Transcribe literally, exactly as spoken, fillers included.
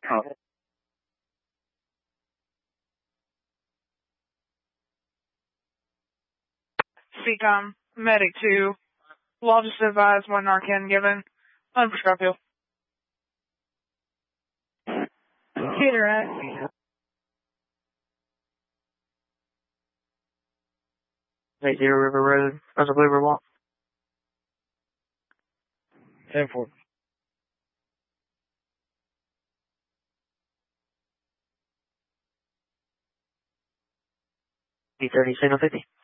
Oh. C-Com, Medic two. Law just advised one Narcan given. Unprescribed pill. Interact. Eight Zero River Road, Russell River Walk. Ten four. B thirty, signal fifty.